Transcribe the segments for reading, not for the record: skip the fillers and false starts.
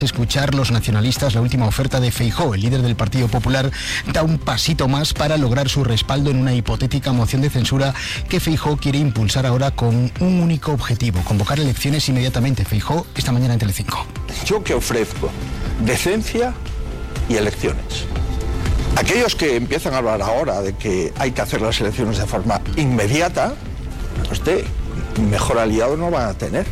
Escuchar los nacionalistas la última oferta de Feijóo. El líder del Partido Popular da un pasito más para lograr su respaldo en una hipotética moción de censura que Feijóo quiere impulsar ahora con un único objetivo: convocar elecciones inmediatamente. Feijóo esta mañana en Telecinco. Yo que ofrezco decencia y elecciones. Aquellos que empiezan a hablar ahora de que hay que hacer las elecciones de forma inmediata, mejor aliado no van a tener.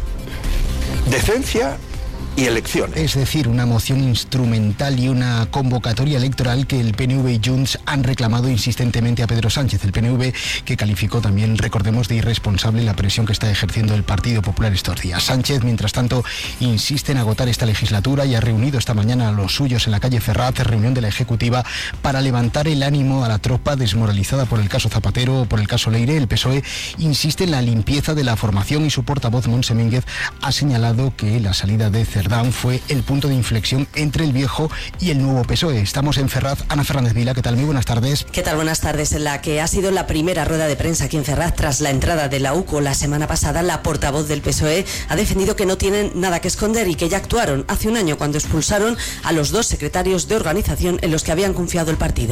Decencia y elecciones. Es decir, una moción instrumental y una convocatoria electoral que el PNV y Junts han reclamado insistentemente a Pedro Sánchez. El PNV que calificó también, recordemos, de irresponsable la presión que está ejerciendo el Partido Popular estos días. Sánchez, mientras tanto, insiste en agotar esta legislatura y ha reunido esta mañana a los suyos en la calle Ferraz, reunión de la Ejecutiva, para levantar el ánimo a la tropa desmoralizada por el caso Zapatero o por el caso Leire. El PSOE insiste en la limpieza de la formación y su portavoz, Montse Mínguez, ha señalado que la salida de Cerdán fue el punto de inflexión entre el viejo y el nuevo PSOE. Estamos en Ferraz. Ana Fernández Vila, ¿qué tal? Muy buenas tardes. ¿Qué tal? Buenas tardes. En la que ha sido la primera rueda de prensa aquí en Ferraz tras la entrada de la UCO la semana pasada, la portavoz del PSOE ha defendido que no tienen nada que esconder y que ya actuaron hace un año cuando expulsaron a los 2 secretarios de organización en los que habían confiado el partido.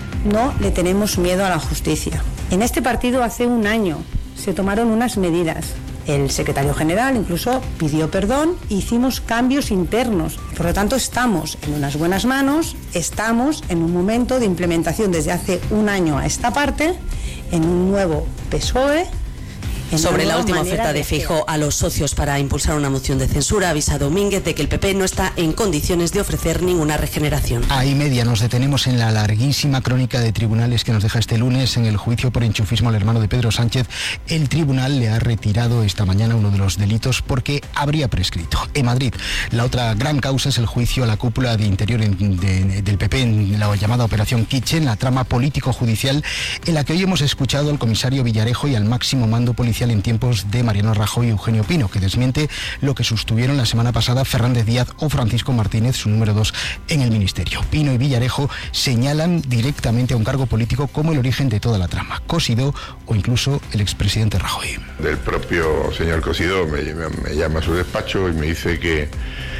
No le tenemos miedo a la justicia. En este partido hace un año se tomaron unas medidas. El secretario general incluso pidió perdón e hicimos cambios internos. Por lo tanto, estamos en unas buenas manos, estamos en un momento de implementación desde hace un año a esta parte, en un nuevo PSOE. Sobre la última oferta de Feijóo a los socios para impulsar una moción de censura, ha avisado Mínguez de que el PP no está en condiciones de ofrecer ninguna regeneración. A y media nos detenemos en la larguísima crónica de tribunales que nos deja este lunes en el juicio por enchufismo al hermano de Pedro Sánchez. El tribunal le ha retirado esta mañana uno de los delitos porque habría prescrito. En Madrid, la otra gran causa es el juicio a la cúpula de Interior del PP en la llamada Operación Kitchen, la trama político-judicial en la que hoy hemos escuchado al comisario Villarejo y al máximo mando policial en tiempos de Mariano Rajoy y Eugenio Pino, que desmiente lo que sostuvieron la semana pasada Fernández Díaz o Francisco Martínez, su número 2 en el Ministerio. Pino y Villarejo señalan directamente a un cargo político como el origen de toda la trama, Cosidó o incluso el expresidente Rajoy. El propio señor Cosidó me llama a su despacho y me dice que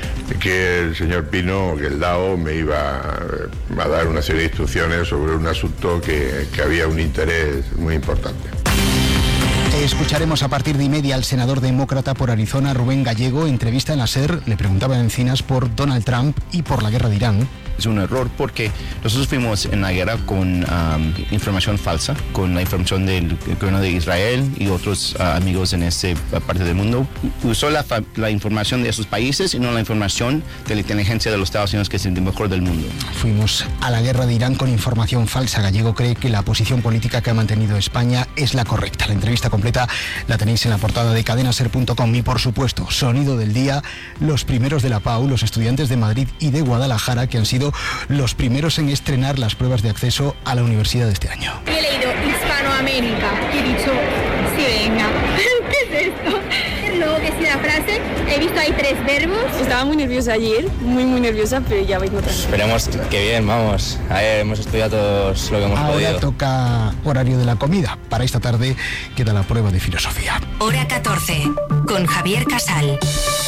el señor Pino, que el DAO, me iba a dar una serie de instrucciones sobre un asunto que había un interés muy importante. Escucharemos a partir de y media al senador demócrata por Arizona, Rubén Gallego. Entrevista en la SER, le preguntaba a Encinas por Donald Trump y por la guerra de Irán. Es un error porque nosotros fuimos en la guerra con información falsa, con la información del gobierno de Israel y otros amigos en esta parte del mundo. Usó la información de esos países y no la información de la inteligencia de los Estados Unidos, que es el mejor del mundo. Fuimos a la guerra de Irán con información falsa. Gallego cree que la posición política que ha mantenido España es la correcta. La entrevista completa la tenéis en la portada de cadenaser.com y, por supuesto, sonido del día, los primeros de la PAU, los estudiantes de Madrid y de Guadalajara, que han sido los primeros en estrenar las pruebas de acceso a la universidad de este año. He leído Hispanoamérica y he dicho, sí, venga, ¿qué es esto? Luego que sigue la frase, he visto ahí 3 verbos. Estaba muy nerviosa ayer, muy nerviosa, pero ya vengo otra vez. Esperemos que bien, vamos. A ver, hemos estudiado todos lo que hemos podido. Ahora toca horario de la comida. Para esta tarde queda la prueba de filosofía. Hora 14, con Javier Casal.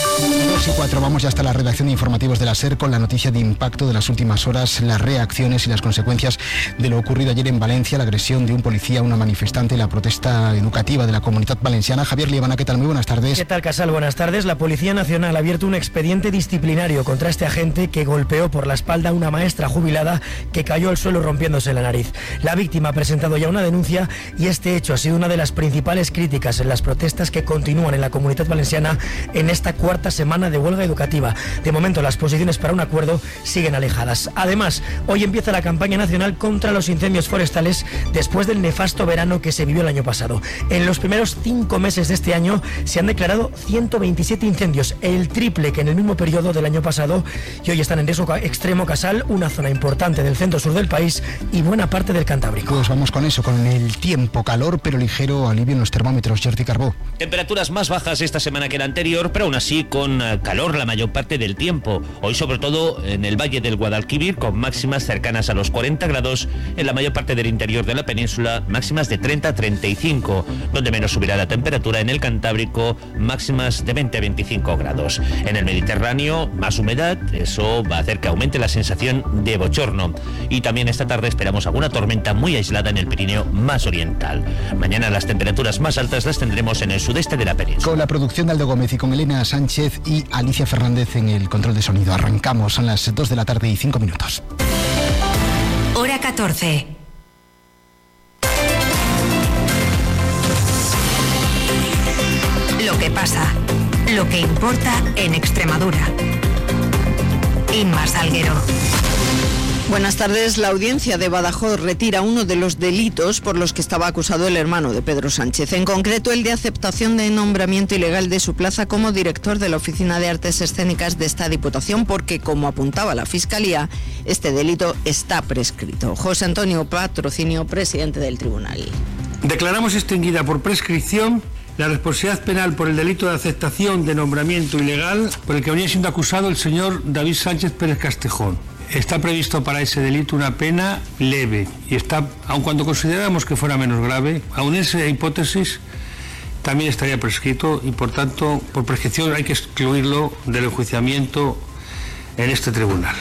2:04, vamos ya hasta la redacción de informativos de la SER con la noticia de impacto de las últimas horas, las reacciones y las consecuencias de lo ocurrido ayer en Valencia, la agresión de un policía a una manifestante, la protesta educativa de la Comunidad Valenciana. Javier Liebana, ¿qué tal? Muy buenas tardes. ¿Qué tal, Casal? Buenas tardes. La Policía Nacional ha abierto un expediente disciplinario contra este agente que golpeó por la espalda a una maestra jubilada que cayó al suelo rompiéndose la nariz. La víctima ha presentado ya una denuncia y este hecho ha sido una de las principales críticas en las protestas que continúan en la Comunidad Valenciana en esta cuarta semana de huelga educativa. De momento, las posiciones para un acuerdo siguen alejadas. Además, hoy empieza la campaña nacional contra los incendios forestales después del nefasto verano que se vivió el año pasado. En los primeros 5 meses de este año se han declarado 127 incendios, el triple que en el mismo periodo del año pasado, y hoy están en riesgo extremo, Casal, una zona importante del centro-sur del país y buena parte del Cantábrico. Pues vamos con eso, con el tiempo, calor pero ligero alivio en los termómetros. Jordi Carbó. Temperaturas más bajas esta semana que la anterior, pero aún así con con calor la mayor parte del tiempo. Hoy sobre todo en el Valle del Guadalquivir, con máximas cercanas a los 40 grados, en la mayor parte del interior de la península, máximas de 30 a 35, donde menos subirá la temperatura en el Cantábrico, máximas de 20 a 25 grados. En el Mediterráneo, más humedad, eso va a hacer que aumente la sensación de bochorno. Y también esta tarde esperamos alguna tormenta muy aislada en el Pirineo más oriental. Mañana las temperaturas más altas las tendremos en el sudeste de la península. Con la producción de Aldo Gómez y con Elena Sánchez y Alicia Fernández en el control de sonido. Arrancamos, son las 2 de la tarde y 5 minutos. Hora 14. Lo que pasa, lo que importa en Extremadura. Inma Salguero. Buenas tardes. La audiencia de Badajoz retira uno de los delitos por los que estaba acusado el hermano de Pedro Sánchez, en concreto el de aceptación de nombramiento ilegal de su plaza como director de la Oficina de Artes Escénicas de esta Diputación, porque, como apuntaba la Fiscalía, este delito está prescrito. José Antonio Patrocinio, presidente del tribunal. Declaramos extinguida por prescripción la responsabilidad penal por el delito de aceptación de nombramiento ilegal por el que venía siendo acusado el señor David Sánchez Pérez Castejón. Está previsto para ese delito una pena leve y está, aun cuando consideramos que fuera menos grave, aun en esa hipótesis también estaría prescrito y, por tanto, por prescripción hay que excluirlo del enjuiciamiento en este tribunal.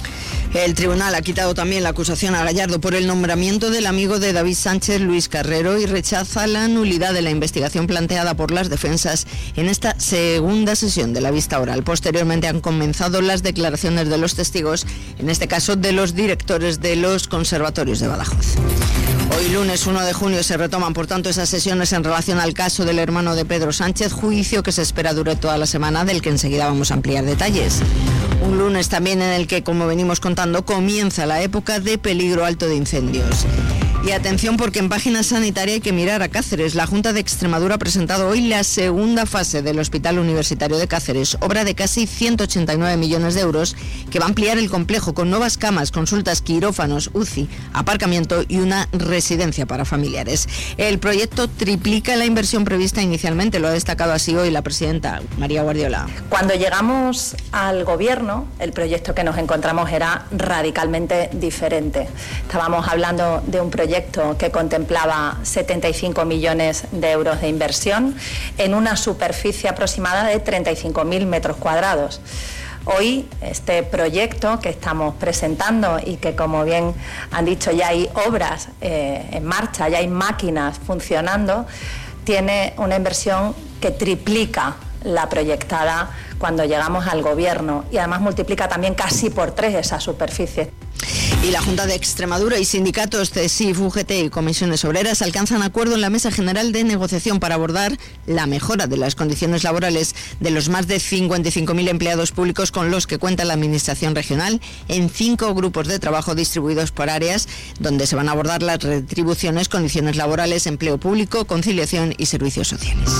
El tribunal ha quitado también la acusación a Gallardo por el nombramiento del amigo de David Sánchez, Luis Carrero, y rechaza la nulidad de la investigación planteada por las defensas en esta segunda sesión de la vista oral. Posteriormente han comenzado las declaraciones de los testigos, en este caso de los directores de los conservatorios de Badajoz. Hoy, lunes 1 de junio, se retoman, por tanto, esas sesiones en relación al caso del hermano de Pedro Sánchez, juicio que se espera dure toda la semana, del que enseguida vamos a ampliar detalles. Un lunes también en el que, como venimos contando, comienza la época de peligro alto de incendios. Y atención, porque en página sanitaria hay que mirar a Cáceres. La Junta de Extremadura ha presentado hoy la segunda fase del Hospital Universitario de Cáceres, obra de casi 189 millones de euros, que va a ampliar el complejo con nuevas camas, consultas, quirófanos, UCI, aparcamiento y una residencia para familiares. El proyecto triplica la inversión prevista inicialmente, lo ha destacado así hoy la presidenta María Guardiola. Cuando llegamos al gobierno, el proyecto que nos encontramos era radicalmente diferente. Estábamos hablando de un proyecto que contemplaba 75 millones de euros de inversión en una superficie aproximada de 35.000 metros cuadrados. Hoy este proyecto que estamos presentando y que, como bien han dicho, ya hay obras en marcha, ya hay máquinas funcionando, tiene una inversión que triplica la proyectada cuando llegamos al gobierno y además multiplica también casi por 3 esa superficie. Y la Junta de Extremadura y sindicatos CESIF, UGT y comisiones obreras alcanzan acuerdo en la Mesa General de Negociación para abordar la mejora de las condiciones laborales de los más de 55.000 empleados públicos con los que cuenta la Administración regional en 5 grupos de trabajo distribuidos por áreas, donde se van a abordar las retribuciones, condiciones laborales, empleo público, conciliación y servicios sociales.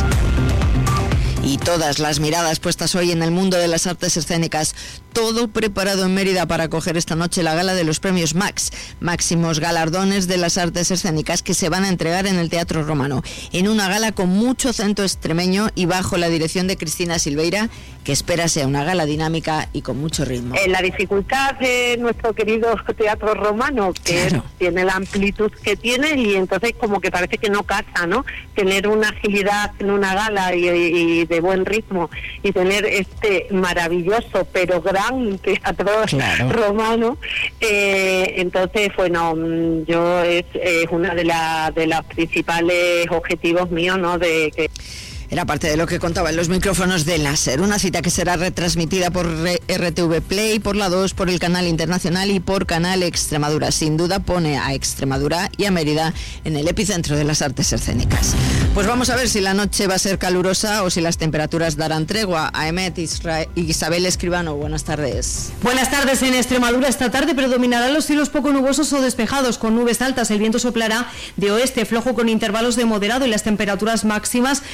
Y todas las miradas puestas hoy en el mundo de las artes escénicas. Todo preparado en Mérida para acoger esta noche la gala de los premios Max, máximos galardones de las artes escénicas, que se van a entregar en el Teatro Romano, en una gala con mucho acento extremeño y bajo la dirección de Cristina Silveira, que espera sea una gala dinámica y con mucho ritmo. La dificultad de nuestro querido Teatro Romano, que claro, tiene la amplitud que tiene, y entonces como que parece que no casa, ¿no? Tener una agilidad en una gala y de buen ritmo, y tener este maravilloso pero gran teatro romano, entonces bueno, yo es una de los principales objetivos míos, ¿no? De que era parte de lo que contaba en los micrófonos de Láser. Una cita que será retransmitida por RTV Play, por La 2, por el Canal Internacional y por Canal Extremadura. Sin duda pone a Extremadura y a Mérida en el epicentro de las artes escénicas. Pues vamos a ver si la noche va a ser calurosa o si las temperaturas darán tregua. Aemet Isabel Escribano, buenas tardes. Buenas tardes. En Extremadura esta tarde predominarán los cielos poco nubosos o despejados, con nubes altas. El viento soplará de oeste flojo con intervalos de moderado y las temperaturas máximas no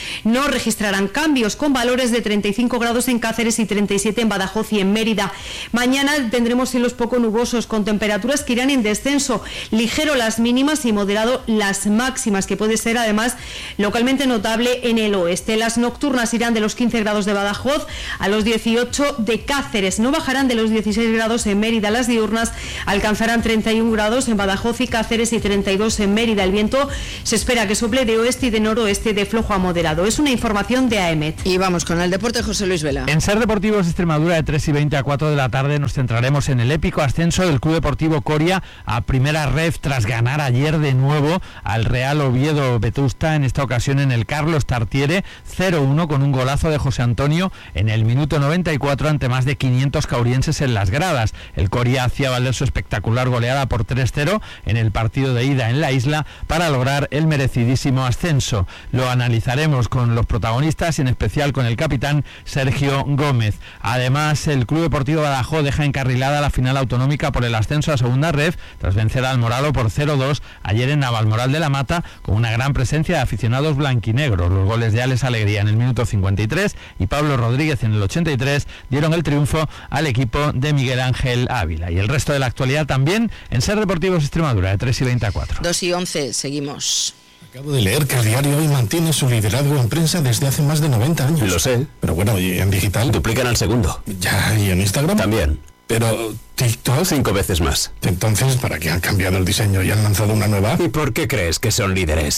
no registrarán cambios, con valores de 35 grados en Cáceres y 37 en Badajoz y en Mérida. Mañana tendremos cielos poco nubosos, con temperaturas que irán en descenso, ligero las mínimas y moderado las máximas, que puede ser además localmente notable en el oeste. Las nocturnas irán de los 15 grados de Badajoz a los 18 de Cáceres, no bajarán de los 16 grados en Mérida. Las diurnas alcanzarán 31 grados en Badajoz y Cáceres y 32 en Mérida. El viento se espera que sople de oeste y de noroeste de flojo a moderado. Es una información de AEMET. Y vamos con el deporte, José Luis Vela. En Ser Deportivos Extremadura, de 3:20 a 4 de la tarde, nos centraremos en el épico ascenso del Club Deportivo Coria a Primera Ref, tras ganar ayer de nuevo al Real Oviedo Vetusta, en esta ocasión en el Carlos Tartiere, 0-1, con un golazo de José Antonio en el minuto 94 ante más de 500 caurienses en las gradas. El Coria hacía valer su espectacular goleada por 3-0 en el partido de ida en la isla para lograr el merecidísimo ascenso. Lo analizaremos con los protagonistas y en especial con el capitán Sergio Gómez. Además, el Club Deportivo Badajoz deja encarrilada la final autonómica por el ascenso a Segunda Ref tras vencer al Moralo por 0-2 ayer en Navalmoral de la Mata, con una gran presencia de aficionados blanquinegros. Los goles de Alex Alegría en el minuto 53 y Pablo Rodríguez en el 83 dieron el triunfo al equipo de Miguel Ángel Ávila. Y el resto de la actualidad también en Ser Deportivos Extremadura, de 3:20 a 4. 2:11, seguimos. Acabo de leer que el diario Hoy mantiene su liderazgo en prensa desde hace más de 90 años. Lo sé. Pero bueno, ¿y en digital? Duplican al segundo. Ya, ¿y en Instagram? También. Pero TikTok... 5 veces más. Entonces, ¿para qué han cambiado el diseño y han lanzado una nueva? ¿Y por qué crees que son líderes?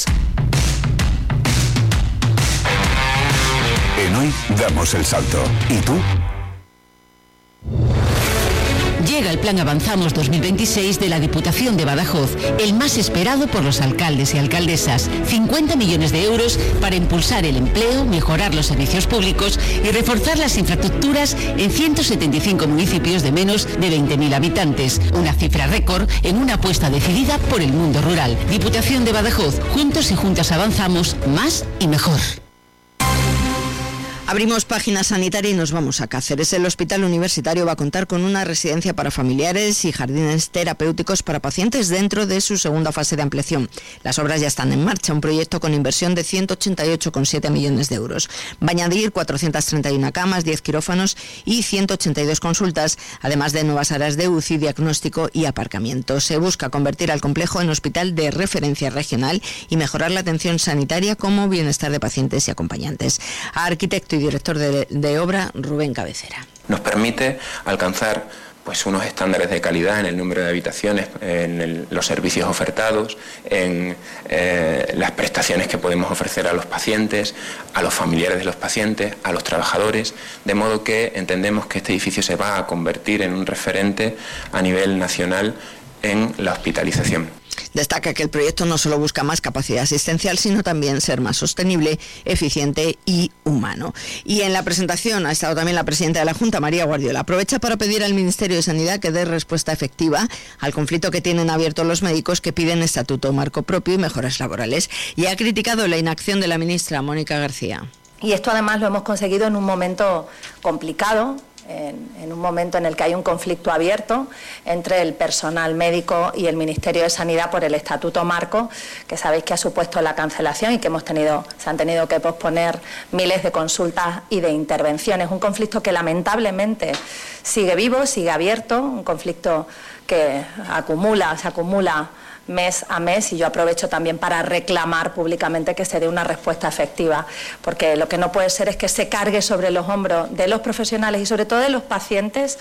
En Hoy damos el salto. ¿Y tú? Llega el Plan Avanzamos 2026 de la Diputación de Badajoz, el más esperado por los alcaldes y alcaldesas. 50 millones de euros para impulsar el empleo, mejorar los servicios públicos y reforzar las infraestructuras en 175 municipios de menos de 20.000 habitantes. Una cifra récord en una apuesta decidida por el mundo rural. Diputación de Badajoz, juntos y juntas avanzamos más y mejor. Abrimos página sanitaria y nos vamos a Cáceres. El Hospital Universitario va a contar con una residencia para familiares y jardines terapéuticos para pacientes dentro de su segunda fase de ampliación. Las obras ya están en marcha, un proyecto con inversión de 188,7 millones de euros. Va a añadir 431 camas, 10 quirófanos y 182 consultas, además de nuevas áreas de UCI, diagnóstico y aparcamiento. Se busca convertir al complejo en hospital de referencia regional y mejorar la atención sanitaria como bienestar de pacientes y acompañantes. Arquitecto y director de obra, Rubén Cabecera. Nos permite alcanzar unos estándares de calidad en el número de habitaciones, en los servicios ofertados, en las prestaciones que podemos ofrecer a los pacientes, a los familiares de los pacientes, a los trabajadores, de modo que entendemos que este edificio se va a convertir en un referente a nivel nacional en la hospitalización. Destaca que el proyecto no solo busca más capacidad asistencial, sino también ser más sostenible, eficiente y humano. Y en la presentación ha estado también la presidenta de la Junta, María Guardiola. Aprovecha para pedir al Ministerio de Sanidad que dé respuesta efectiva al conflicto que tienen abierto los médicos que piden estatuto marco propio y mejoras laborales. Y ha criticado la inacción de la ministra Mónica García. Y esto además lo hemos conseguido en un momento complicado, en un momento en el que hay un conflicto abierto entre el personal médico y el Ministerio de Sanidad por el Estatuto Marco, que sabéis que ha supuesto la cancelación y que se han tenido que posponer miles de consultas y de intervenciones. Un conflicto que lamentablemente sigue vivo, sigue abierto, un conflicto que se acumula mes a mes, y yo aprovecho también para reclamar públicamente que se dé una respuesta efectiva, porque lo que no puede ser es que se cargue sobre los hombros de los profesionales y sobre todo de los pacientes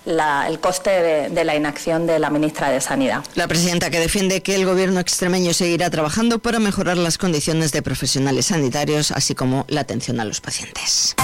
el coste de la inacción de la ministra de Sanidad. La presidenta, que defiende que el gobierno extremeño seguirá trabajando para mejorar las condiciones de profesionales sanitarios, así como la atención a los pacientes.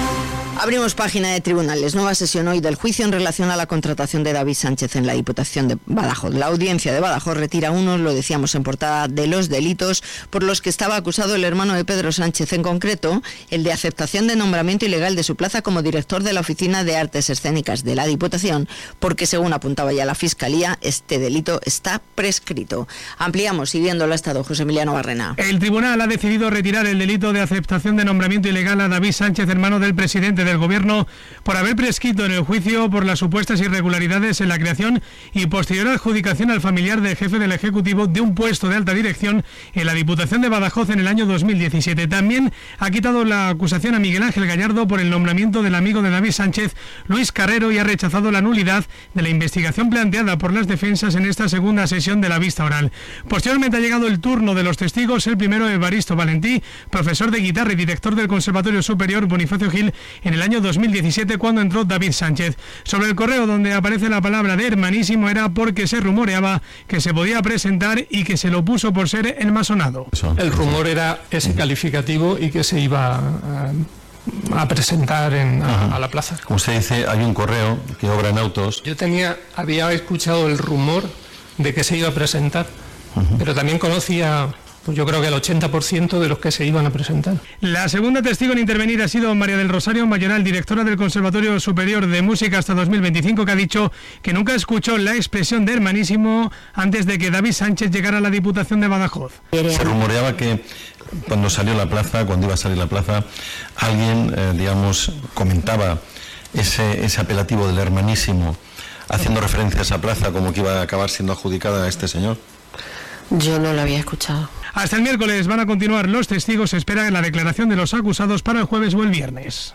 Abrimos página de tribunales. Nueva sesión hoy del juicio en relación a la contratación de David Sánchez en la Diputación de Badajoz. La audiencia de Badajoz retira uno, lo decíamos en portada, de los delitos por los que estaba acusado el hermano de Pedro Sánchez, en concreto el de aceptación de nombramiento ilegal de su plaza como director de la Oficina de Artes Escénicas de la Diputación, porque según apuntaba ya la Fiscalía, este delito está prescrito. Ampliamos, siguiendo lo ha estado José Emiliano Barrena. El tribunal ha decidido retirar el delito de aceptación de nombramiento ilegal a David Sánchez, hermano del presidente del Gobierno por haber prescrito en el juicio por las supuestas irregularidades en la creación y posterior adjudicación al familiar del jefe del Ejecutivo de un puesto de alta dirección en la Diputación de Badajoz en el año 2017. También ha quitado la acusación a Miguel Ángel Gallardo por el nombramiento del amigo de David Sánchez, Luis Carrero, y ha rechazado la nulidad de la investigación planteada por las defensas en esta segunda sesión de la vista oral. Posteriormente ha llegado el turno de los testigos, el primero Evaristo Valentí, profesor de guitarra y director del Conservatorio Superior Bonifacio Gil en el año 2017, cuando entró David Sánchez. Sobre el correo donde aparece la palabra de hermanísimo era porque se rumoreaba que se podía presentar y que se lo puso por ser enmasonado. El rumor era ese calificativo y que se iba a presentar a la plaza. Como usted dice, hay un correo que obra en autos. Yo había escuchado el rumor de que se iba a presentar, pero también conocía, pues yo creo que el 80% de los que se iban a presentar. La segunda testigo en intervenir ha sido María del Rosario Mayoral, directora del Conservatorio Superior de Música hasta 2025, que ha dicho que nunca escuchó la expresión de hermanísimo antes de que David Sánchez llegara a la Diputación de Badajoz. Se rumoreaba que cuando salió la plaza, cuando iba a salir la plaza, alguien, comentaba ese apelativo del hermanísimo, haciendo referencia a esa plaza como que iba a acabar siendo adjudicada a este señor. Yo no lo había escuchado. Hasta el miércoles van a continuar los testigos. Se espera la declaración de los acusados para el jueves o el viernes.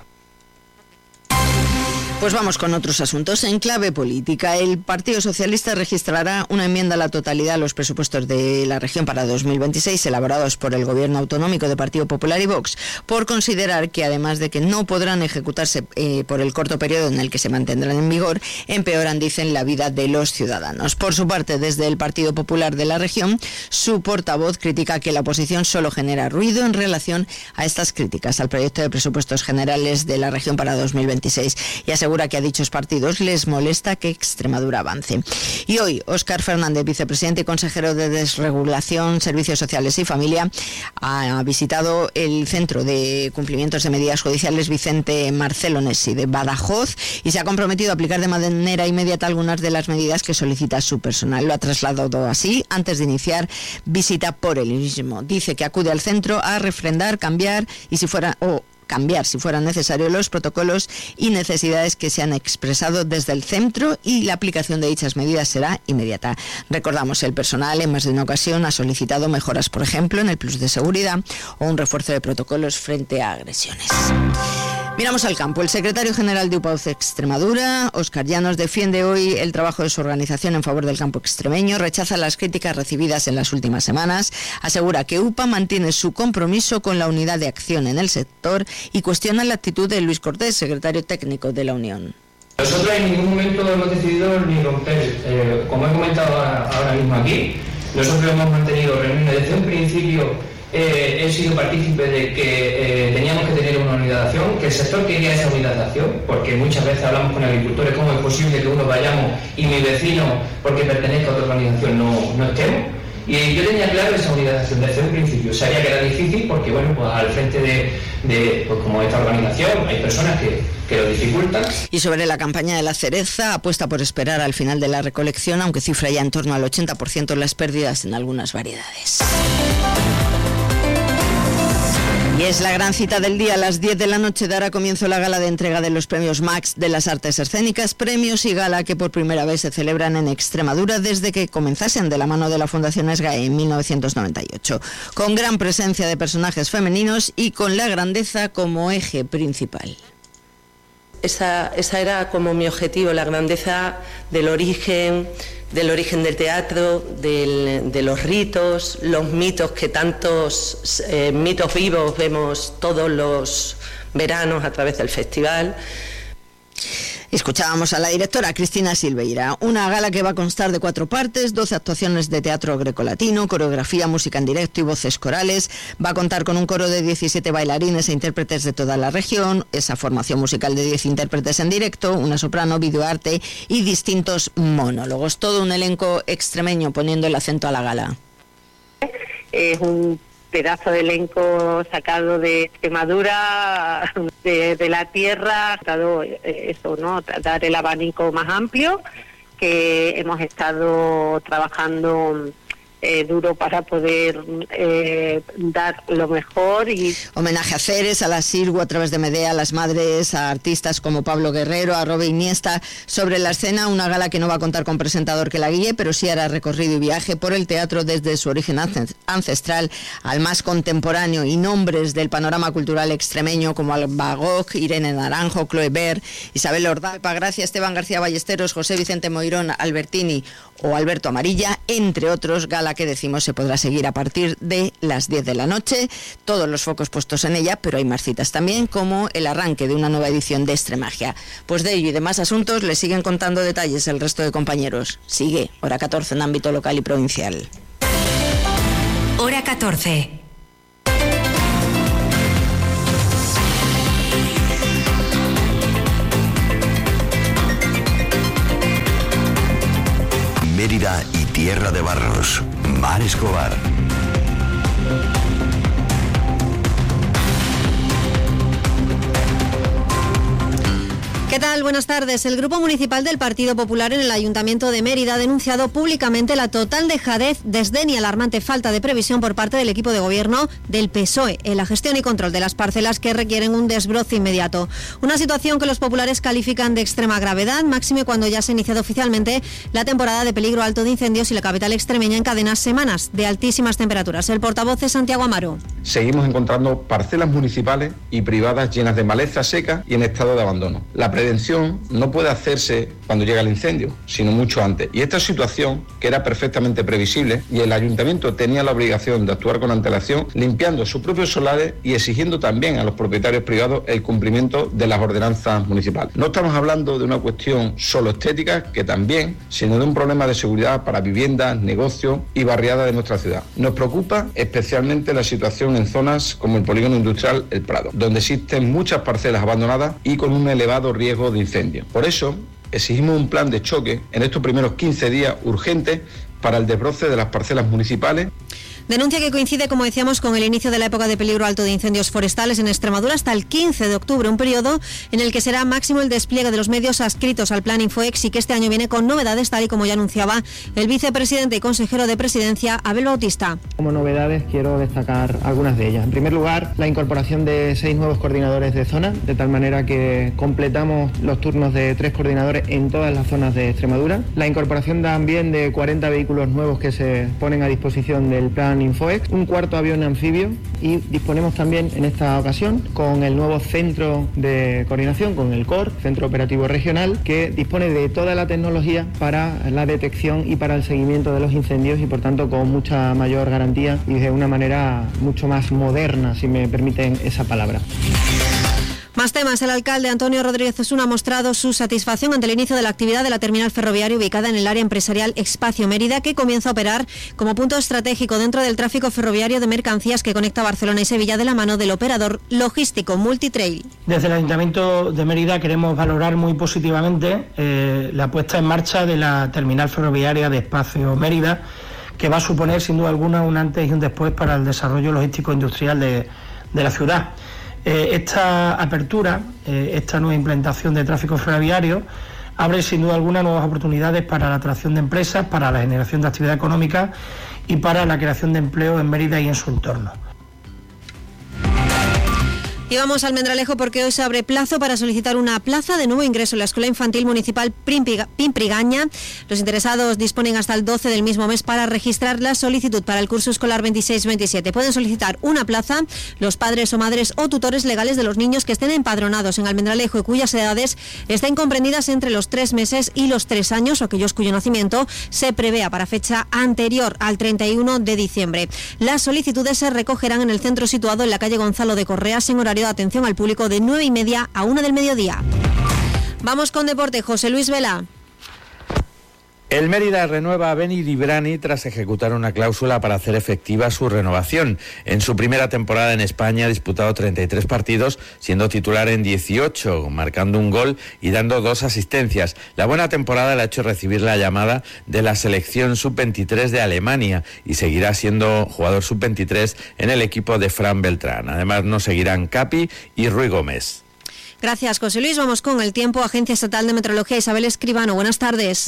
Pues vamos con otros asuntos. En clave política, el Partido Socialista registrará una enmienda a la totalidad a los presupuestos de la región para 2026 elaborados por el Gobierno autonómico de Partido Popular y Vox, por considerar que además de que no podrán ejecutarse por el corto periodo en el que se mantendrán en vigor, empeoran, dicen, la vida de los ciudadanos. Por su parte, desde el Partido Popular de la región, su portavoz critica que la oposición solo genera ruido en relación a estas críticas al proyecto de presupuestos generales de la región para 2026 y asegura que a dichos partidos les molesta que Extremadura avance. Y hoy, Óscar Fernández, vicepresidente y consejero de Desregulación, Servicios Sociales y Familia, ha visitado el Centro de Cumplimientos de Medidas Judiciales Vicente Marcelo Nessi de Badajoz y se ha comprometido a aplicar de manera inmediata algunas de las medidas que solicita su personal. Lo ha trasladado así antes de iniciar visita por el mismo. Dice que acude al centro a refrendar, cambiar si fuera necesario los protocolos y necesidades que se han expresado desde el centro, y la aplicación de dichas medidas será inmediata. Recordamos, el personal en más de una ocasión ha solicitado mejoras, por ejemplo, en el plus de seguridad o un refuerzo de protocolos frente a agresiones. Miramos al campo. El secretario general de UPAUCE Extremadura, Óscar Llanos, defiende hoy el trabajo de su organización en favor del campo extremeño, rechaza las críticas recibidas en las últimas semanas, asegura que UPA mantiene su compromiso con la unidad de acción en el sector y cuestiona la actitud de Luis Cortés, secretario técnico de la Unión. Nosotros en ningún momento hemos decidido ni romper, como he comentado ahora mismo aquí, nosotros hemos mantenido reuniones desde un principio. He sido partícipe de que teníamos que tener una unidad de acción, que el sector quería esa unidad de acción, porque muchas veces hablamos con agricultores cómo es posible que uno vayamos y mi vecino, porque pertenezca a otra organización, no estemos. Y yo tenía claro esa unidad de acción desde un principio. Sabía que era difícil porque, bueno, pues al frente de como esta organización hay personas que lo dificultan. Y sobre la campaña de la cereza, apuesta por esperar al final de la recolección, aunque cifra ya en torno al 80% las pérdidas en algunas variedades. Y es la gran cita del día. A las 10 de la noche dará comienzo la gala de entrega de los premios Max de las Artes Escénicas, premios y gala que por primera vez se celebran en Extremadura desde que comenzasen de la mano de la Fundación SGAE en 1998, con gran presencia de personajes femeninos y con la grandeza como eje principal. Esa era como mi objetivo, la grandeza del origen del teatro, de los ritos, los mitos, que tantos mitos vivos vemos todos los veranos a través del festival. Escuchábamos a la directora Cristina Silveira. Una gala que va a constar de 4 partes, 12 actuaciones de teatro grecolatino, coreografía, música en directo y voces corales. Va a contar con un coro de 17 bailarines e intérpretes de toda la región, esa formación musical de 10 intérpretes en directo, una soprano, videoarte y distintos monólogos. Todo un elenco extremeño poniendo el acento a la gala. Es un pedazo de elenco sacado de Extremadura, de la tierra, tratado eso, ¿no? Dar el abanico más amplio, que hemos estado trabajando duro para poder dar lo mejor. Y homenaje a Ceres, a la Sirgu a través de Medea, a las madres, a artistas como Pablo Guerrero, a Robe Iniesta. Sobre la escena, una gala que no va a contar con presentador que la guíe, pero sí hará recorrido y viaje por el teatro desde su origen ancestral al más contemporáneo, y nombres del panorama cultural extremeño como Alba Gog, Irene Naranjo, Chloe Baird, Isabel Ordalpa, Gracia, Esteban García Ballesteros, José Vicente Moirón, Albertini o Alberto Amarilla, entre otros. Gala que decimos se podrá seguir a partir de las 10 de la noche, todos los focos puestos en ella, pero hay más citas también, como el arranque de una nueva edición de Extremagia. Pues de ello y demás asuntos le siguen contando detalles el resto de compañeros. Sigue Hora 14 en ámbito local y provincial. Hora 14. Mérida y Tierra de Barros. Mar Escobar. ¿Qué tal? Buenas tardes. El Grupo Municipal del Partido Popular en el Ayuntamiento de Mérida ha denunciado públicamente la total dejadez, desdén y alarmante falta de previsión por parte del equipo de gobierno del PSOE en la gestión y control de las parcelas que requieren un desbroce inmediato. Una situación que los populares califican de extrema gravedad, máxime cuando ya se ha iniciado oficialmente la temporada de peligro alto de incendios y la capital extremeña encadena semanas de altísimas temperaturas. El portavoz es Santiago Amaro. Seguimos encontrando parcelas municipales y privadas llenas de maleza seca y en estado de abandono. La prevención no puede hacerse cuando llega el incendio, sino mucho antes. Y esta situación, que era perfectamente previsible, y el ayuntamiento tenía la obligación de actuar con antelación, limpiando sus propios solares y exigiendo también a los propietarios privados el cumplimiento de las ordenanzas municipales. No estamos hablando de una cuestión solo estética, que también, sino de un problema de seguridad para viviendas, negocios y barriadas de nuestra ciudad. Nos preocupa especialmente la situación en zonas como el polígono industrial El Prado, donde existen muchas parcelas abandonadas y con un elevado riesgo de incendio. Por eso, exigimos un plan de choque en estos primeros 15 días urgente para el desbroce de las parcelas municipales. Denuncia que coincide, como decíamos, con el inicio de la época de peligro alto de incendios forestales en Extremadura hasta el 15 de octubre, un periodo en el que será máximo el despliegue de los medios adscritos al plan Infoex y que este año viene con novedades, tal y como ya anunciaba el vicepresidente y consejero de Presidencia, Abel Bautista. Como novedades quiero destacar algunas de ellas. En primer lugar, la incorporación de 6 nuevos coordinadores de zona, de tal manera que completamos los turnos de 3 coordinadores en todas las zonas de Extremadura. La incorporación también de 40 vehículos nuevos que se ponen a disposición del plan Infoex, un cuarto avión anfibio, y disponemos también en esta ocasión con el nuevo centro de coordinación, con el COR, Centro Operativo Regional, que dispone de toda la tecnología para la detección y para el seguimiento de los incendios y por tanto con mucha mayor garantía y de una manera mucho más moderna, si me permiten esa palabra. Más temas. El alcalde Antonio Rodríguez Osuna ha mostrado su satisfacción ante el inicio de la actividad de la terminal ferroviaria ubicada en el área empresarial Espacio Mérida, que comienza a operar como punto estratégico dentro del tráfico ferroviario de mercancías que conecta Barcelona y Sevilla de la mano del operador logístico Multitrail. Desde el Ayuntamiento de Mérida queremos valorar muy positivamente la puesta en marcha de la terminal ferroviaria de Espacio Mérida, que va a suponer sin duda alguna un antes y un después para el desarrollo logístico industrial de la ciudad. Esta apertura, esta nueva implantación de tráfico ferroviario abre sin duda alguna nuevas oportunidades para la atracción de empresas, para la generación de actividad económica y para la creación de empleo en Mérida y en su entorno. Y vamos al Almendralejo porque hoy se abre plazo para solicitar una plaza de nuevo ingreso en la Escuela Infantil Municipal Pimprigaña. Los interesados disponen hasta el 12 del mismo mes para registrar la solicitud para el curso escolar 26-27. Pueden solicitar una plaza los padres o madres o tutores legales de los niños que estén empadronados en Almendralejo y cuyas edades estén comprendidas entre los 3 meses y los 3 años, o aquellos cuyo nacimiento se prevea para fecha anterior al 31 de diciembre. Las solicitudes se recogerán en el centro situado en la calle Gonzalo de Correas en horario de atención al público de 9:30 a 1 del mediodía. Vamos con deporte. José Luis Vela. El Mérida renueva a Beni Librani tras ejecutar una cláusula para hacer efectiva su renovación. En su primera temporada en España ha disputado 33 partidos, siendo titular en 18, marcando un gol y dando 2 asistencias. La buena temporada le ha hecho recibir la llamada de la selección sub-23 de Alemania y seguirá siendo jugador sub-23 en el equipo de Fran Beltrán. Además, nos seguirán Capi y Rui Gómez. Gracias, José Luis. Vamos con el tiempo. Agencia Estatal de Meteorología, Isabel Escribano. Buenas tardes.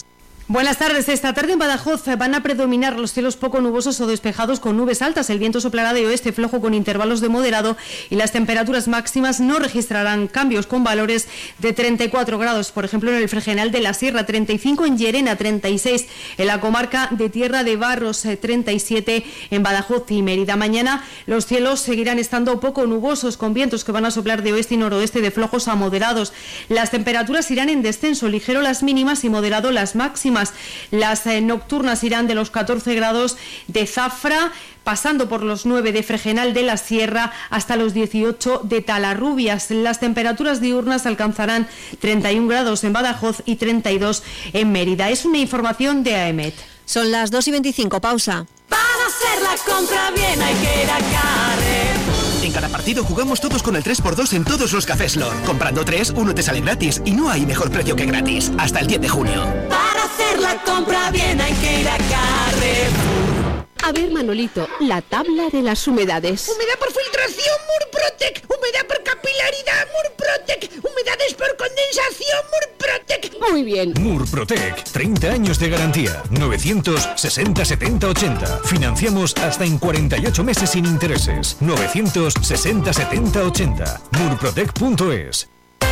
Buenas tardes. Esta tarde en Badajoz van a predominar los cielos poco nubosos o despejados con nubes altas. El viento soplará de oeste flojo con intervalos de moderado y las temperaturas máximas no registrarán cambios, con valores de 34 grados, por ejemplo en el Fregenal de la Sierra, 35 en Llerena, 36 en la comarca de Tierra de Barros, 37 en Badajoz y Mérida. Mañana los cielos seguirán estando poco nubosos con vientos que van a soplar de oeste y noroeste de flojos a moderados. Las temperaturas irán en descenso, ligero las mínimas y moderado las máximas. Las nocturnas irán de los 14 grados de Zafra, pasando por los 9 de Fregenal de la Sierra hasta los 18 de Talarrubias. Las temperaturas diurnas alcanzarán 31 grados en Badajoz y 32 en Mérida. Es una información de AEMET. Son las 2:25, pausa. Para hacer la compra bien hay que ir a Carrefour. En cada partido jugamos todos con el 3x2 en todos los cafés Lord. Comprando 3, uno te sale gratis y no hay mejor precio que gratis. Hasta el 10 de junio. Para hacer la compra bien hay que ir a Carrefour. A ver, Manolito, la tabla de las humedades. Humedad por filtración, Murprotec. Humedad por capilaridad, Murprotec. Humedades por condensación, Murprotec. Muy bien. Murprotec, 30 años de garantía. 960 70 80. Financiamos hasta en 48 meses sin intereses. 960 70 80. Murprotec.es.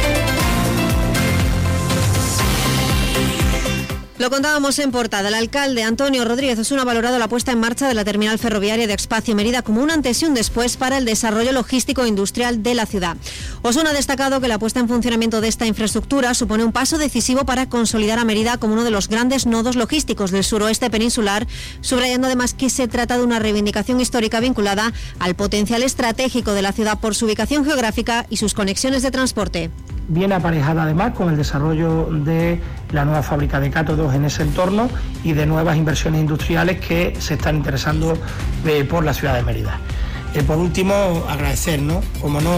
Lo contábamos en portada. El alcalde Antonio Rodríguez Osuna ha valorado la puesta en marcha de la terminal ferroviaria de Espacio Mérida como un antes y un después para el desarrollo logístico e industrial de la ciudad. Osuna ha destacado que la puesta en funcionamiento de esta infraestructura supone un paso decisivo para consolidar a Mérida como uno de los grandes nodos logísticos del suroeste peninsular, subrayando además que se trata de una reivindicación histórica vinculada al potencial estratégico de la ciudad por su ubicación geográfica y sus conexiones de transporte. Viene aparejada además con el desarrollo de la nueva fábrica de cátodos en ese entorno y de nuevas inversiones industriales que se están interesando por la ciudad de Mérida. Por último, agradecer, como no,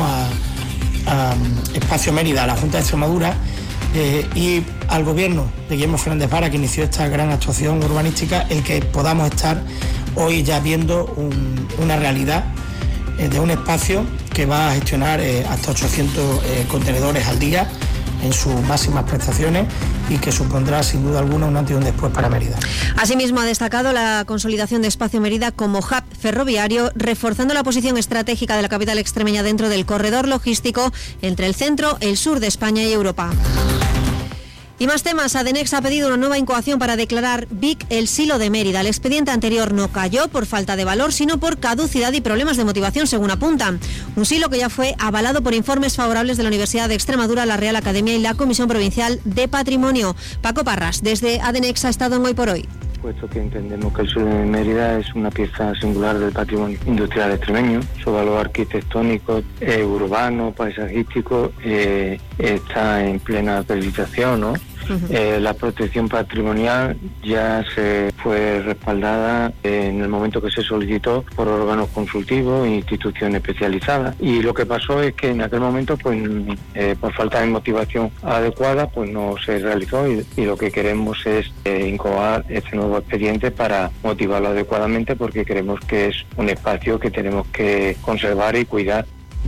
a Espacio Mérida, a la Junta de Extremadura y al gobierno de Guillermo Fernández Vara, que inició esta gran actuación urbanística, el que podamos estar hoy ya viendo una realidad de un espacio que va a gestionar hasta 800 contenedores al día en sus máximas prestaciones y que supondrá sin duda alguna un antes y un después para Mérida. Asimismo ha destacado la consolidación de Espacio Mérida como hub ferroviario, reforzando la posición estratégica de la capital extremeña dentro del corredor logístico entre el centro, el sur de España y Europa. Y más temas. Adenex ha pedido una nueva incoación para declarar BIC el silo de Mérida. El expediente anterior no cayó por falta de valor, sino por caducidad y problemas de motivación, según apuntan. Un silo que ya fue avalado por informes favorables de la Universidad de Extremadura, la Real Academia y la Comisión Provincial de Patrimonio. Paco Parras, desde Adenex, ha estado en Hoy por Hoy. Puesto que entendemos que el silo de Mérida es una pieza singular del patrimonio industrial extremeño, su valor arquitectónico, urbano, paisajístico, está en plena habilitación, ¿no? La protección patrimonial ya se fue respaldada en el momento que se solicitó por órganos consultivos e instituciones especializadas, y lo que pasó es que en aquel momento pues por falta de motivación adecuada pues no se realizó, y lo que queremos es incoar este nuevo expediente para motivarlo adecuadamente, porque creemos que es un espacio que tenemos que conservar y cuidar.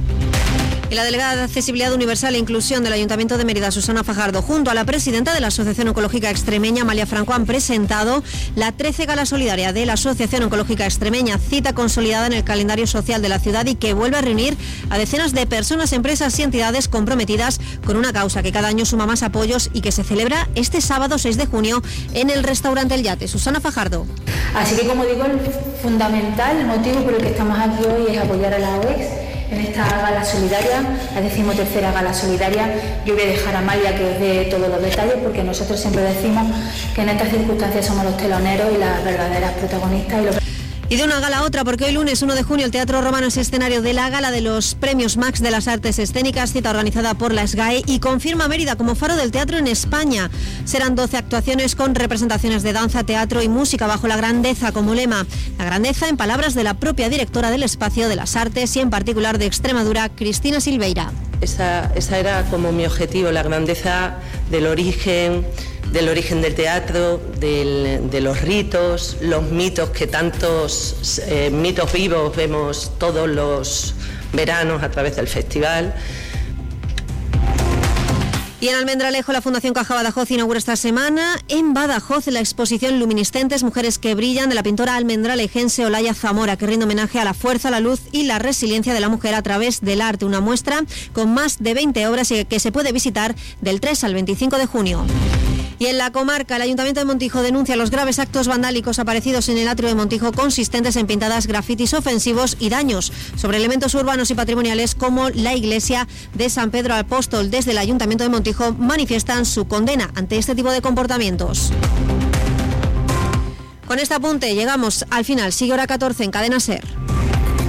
Y la delegada de Accesibilidad Universal e Inclusión del Ayuntamiento de Mérida, Susana Fajardo, junto a la presidenta de la Asociación Oncológica Extremeña, Amalia Franco, han presentado la 13 Gala Solidaria de la Asociación Oncológica Extremeña, cita consolidada en el calendario social de la ciudad y que vuelve a reunir a decenas de personas, empresas y entidades comprometidas con una causa que cada año suma más apoyos y que se celebra este sábado 6 de junio en el restaurante El Yate. Susana Fajardo. Así que, como digo, el fundamental, el motivo por el que estamos aquí hoy es apoyar a la OEX en esta gala solidaria, la 13ª gala solidaria. Yo voy a dejar a Amalia que os dé todos los detalles, porque nosotros siempre decimos que en estas circunstancias somos los teloneros y las verdaderas protagonistas. Y de una gala a otra, porque hoy lunes 1 de junio el Teatro Romano es escenario de la gala de los Premios Max de las Artes Escénicas, cita organizada por la SGAE y confirma Mérida como faro del teatro en España. Serán 12 actuaciones con representaciones de danza, teatro y música bajo la grandeza como lema. La grandeza, en palabras de la propia directora del Espacio de las Artes y en particular de Extremadura, Cristina Silveira. Esa era como mi objetivo, la grandeza del origen del teatro, de los ritos, los mitos, que tantos mitos vivos vemos todos los veranos a través del festival. Y en Almendralejo, la Fundación Caja Badajoz inaugura esta semana en Badajoz la exposición Luminiscentes, Mujeres que Brillan, de la pintora almendralejense Olaya Zamora, que rinde homenaje a la fuerza, la luz y la resiliencia de la mujer a través del arte. Una muestra con más de 20 obras y que se puede visitar del 3 al 25 de junio. Y en la comarca, el Ayuntamiento de Montijo denuncia los graves actos vandálicos aparecidos en el atrio de Montijo, consistentes en pintadas, grafitis ofensivos y daños sobre elementos urbanos y patrimoniales como la iglesia de San Pedro Apóstol. Desde el Ayuntamiento de Montijo manifiestan su condena ante este tipo de comportamientos. Con este apunte llegamos al final. Sigue Hora 14 en Cadena SER.